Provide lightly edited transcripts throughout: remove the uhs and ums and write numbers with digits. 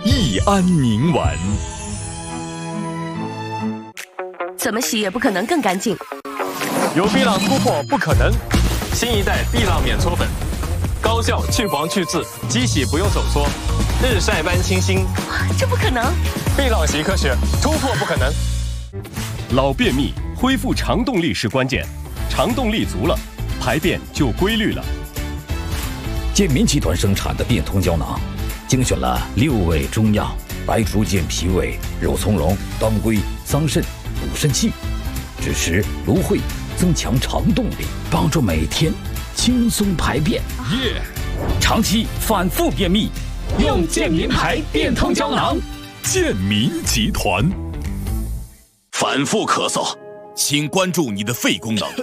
益安宁丸。 怎么洗也不可能更干净。 有碧浪突破不可能，新一代碧浪免搓粉，高效去黄去渍，机洗不用手搓，日晒般清新。 这不可能！ 碧浪洗科学，突破不可能。 老便秘，恢复肠动力是关键，肠动力足了，排便就规律了。 健民集团生产的变通胶囊，精选了6味中药：白术健脾胃、肉苁蓉、当归、桑葚、补肾气，支持芦荟，增强肠动力，帮助每天轻松排便。长期反复便秘，用健民牌变通胶囊。 健民集团。 反复咳嗽，请关注你的肺功能。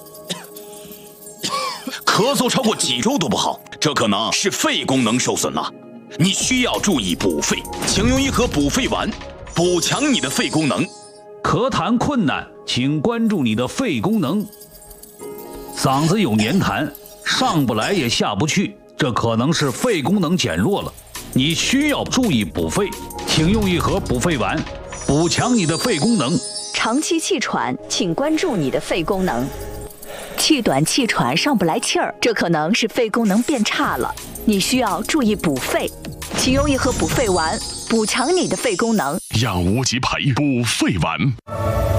咳嗽超过几周都不好，这可能是肺功能受损了。你需要注意补肺，请用一盒补肺丸，补强你的肺功能。 咳痰困难，请关注你的肺功能。嗓子有黏痰，上不来也下不去，这可能是肺功能减弱了。你需要注意补肺，请用一盒补肺丸，补强你的肺功能。 长期气喘，请关注你的肺功能。气短气喘上不来气儿，这可能是肺功能变差了，你需要注意补肺，请用一盒补肺丸，补强你的肺功能。 养无极牌补肺丸。